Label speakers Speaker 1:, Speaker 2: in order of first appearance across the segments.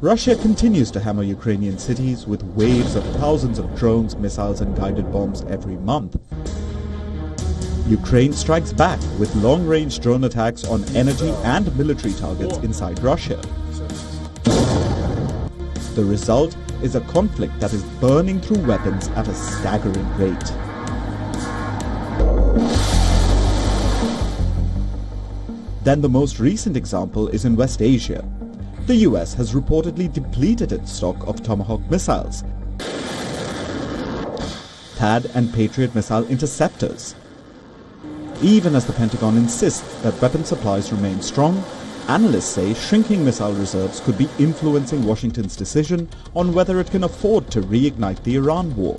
Speaker 1: Russia continues to hammer Ukrainian cities with waves of thousands of drones, missiles and guided bombs every month. Ukraine strikes back with long-range drone attacks on energy and military targets inside Russia. The result is a conflict that is burning through weapons at a staggering rate. Then the most recent example is in West Asia. The US has reportedly depleted its stock of Tomahawk missiles, THAAD and Patriot missile interceptors. Even as the Pentagon insists that weapon supplies remain strong, analysts say shrinking missile reserves could be influencing Washington's decision on whether it can afford to reignite the Iran war.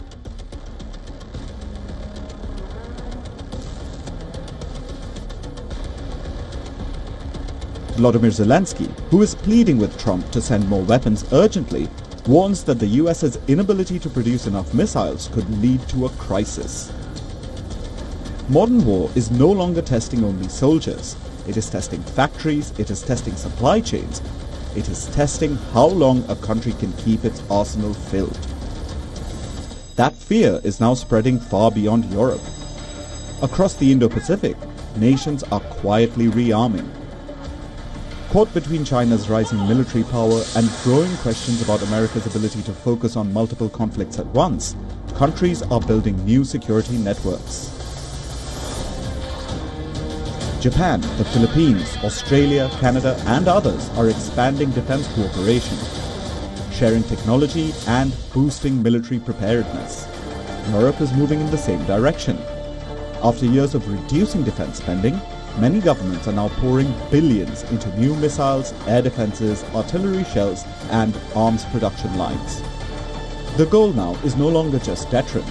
Speaker 1: Volodymyr Zelensky, who is pleading with Trump to send more weapons urgently, warns that the US's inability to produce enough missiles could lead to a crisis. Modern war is no longer testing only soldiers. It is testing factories, it is testing supply chains, it is testing how long a country can keep its arsenal filled. That fear is now spreading far beyond Europe. Across the Indo-Pacific, nations are quietly rearming. Caught between China's rising military power and growing questions about America's ability to focus on multiple conflicts at once, countries are building new security networks. Japan, the Philippines, Australia, Canada and others are expanding defense cooperation, sharing technology and boosting military preparedness. Europe is moving in the same direction. After years of reducing defense spending, many governments are now pouring billions into new missiles, air defenses, artillery shells and arms production lines. The goal now is no longer just deterrence.